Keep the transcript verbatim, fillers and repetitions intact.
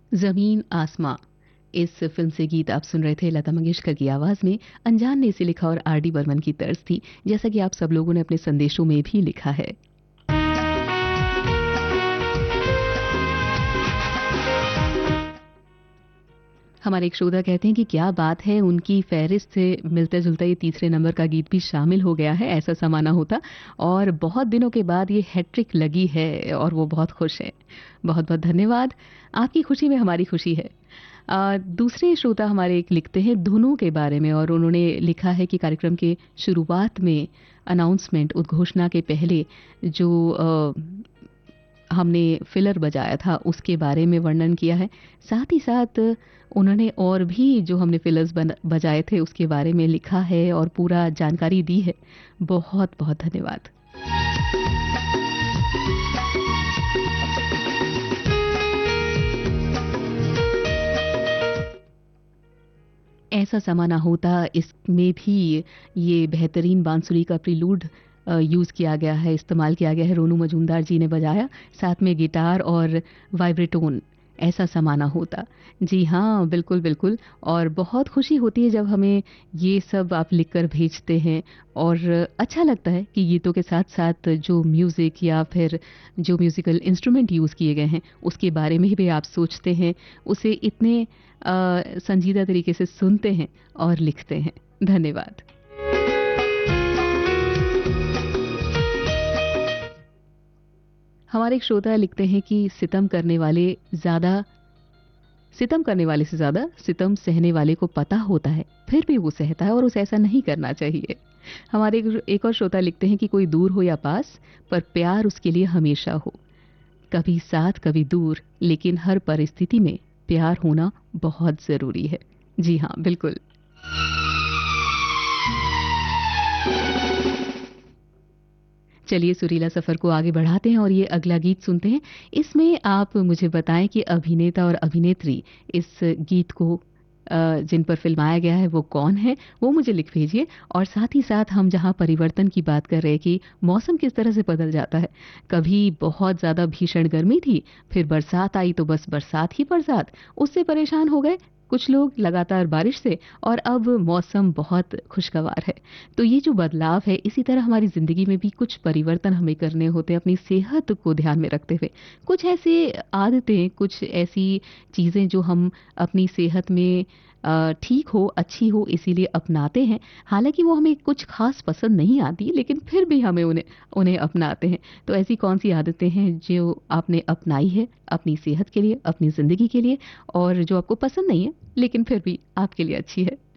ज़मीन आसमां, इस फ़िल्म से गीत आप सुन रहे थे लता मंगेशकर की आवाज़ में। अनजान ने इसे लिखा और आर डी बर्मन की तर्ज थी, जैसा कि आप सब लोगों ने अपने संदेशों में भी लिखा है। हमारे एक श्रोता कहते हैं कि क्या बात है, उनकी फ़हरिस्त से मिलता-जुलता ये तीसरे नंबर का गीत भी शामिल हो गया है, ऐसा समाना होता और बहुत दिनों के बाद ये हैट्रिक लगी है और वो बहुत खुश हैं। बहुत-बहुत धन्यवाद, आपकी खुशी में हमारी खुशी है। अ, दूसरे श्रोता हमारे एक लिखते हैं धुनों के बारे में और उन्होंने लिखा है कि कार्यक्रम के शुरुआत में अनाउंसमेंट उद्घोषणा के पहले जो अ, हमने फिलर बजाया था उसके बारे में वर्णन किया है। साथ ही साथ उन्होंने और भी जो हमने फिलर्स बन बजाए थे उसके बारे में लिखा है और पूरा जानकारी दी है। बहुत-बहुत धन्यवाद। ऐसा समा ना होता, इसमें भी ये बेहतरीन बांसुरी का प्रिलूड अ, यूज़ किया गया है, इस्तेमाल किया गया है। रोनू मजूमदार जी ने बजाया, साथ में गिटार और वाइब्रेटोन। ऐसा समा ना होता। जी हाँ, बिल्कुल, बिल्कुल और बहुत खुशी होती है जब हमें ये सब आप लिख कर भेजते हैं और अच्छा लगता है कि गीतों के साथ-साथ जो म्यूज़िक या फिर जो म्यूज़िकल इंस्ट्रूमेंट यूज़ किए गए हैं, उसके बारे में भी आप सोचते हैं, उसे इतने अ, संजीदा तरीके से सुनते हैं और लिखते हैं। धन्यवाद। हमारे एक श्रोता लिखते हैं कि सितम करने वाले ज़्यादा सितम करने वाले से ज़्यादा सितम सहने वाले को पता होता है, फिर भी वो सहता है और उसे ऐसा नहीं करना चाहिए। हमारे एक एक और श्रोता लिखते हैं कि कोई दूर हो या पास, पर प्यार उसके लिए हमेशा हो। कभी साथ, कभी दूर, लेकिन हर परिस्थिति में प्यार होना बहुत ज़रूरी है। जी हाँ, बिल्कुल। चलिए सुरीला सफ़र को आगे बढ़ाते हैं और ये अगला गीत सुनते हैं। इसमें आप मुझे बताएँ कि अभिनेता और अभिनेत्री इस गीत को अ, जिन पर फ़िल्माया गया है वो कौन है? वो मुझे लिख भेजिए और साथ ही साथ हम जहाँ परिवर्तन की बात कर रहे हैं कि मौसम किस तरह से बदल जाता है। कभी बहुत ज़्यादा भीषण गर्मी थी, फिर बरसात आई तो बस बरसात ही बरसात, उससे परेशान हो गए कुछ लोग लगातार बारिश से और अब मौसम बहुत खुशगवार है। तो ये जो बदलाव है इसी तरह हमारी ज़िंदगी में भी कुछ परिवर्तन हमें करने होते हैं अपनी सेहत को ध्यान में रखते हुए। कुछ ऐसे आदतें, कुछ ऐसी चीज़ें जो हम अपनी सेहत में अ, ठीक हो, अच्छी हो इसीलिए अपनाते हैं। हालाँकि वो हमें कुछ ख़ास पसंद नहीं आती लेकिन फिर भी हमें उन्हें उन्हें अपनाते हैं। तो ऐसी कौन-सी आदतें हैं जो आपने अपनाई है अपनी सेहत के लिए, अपनी ज़िंदगी के लिए और जो आपको पसंद नहीं है लेकिन फिर भी आपके लिए अच्छी है?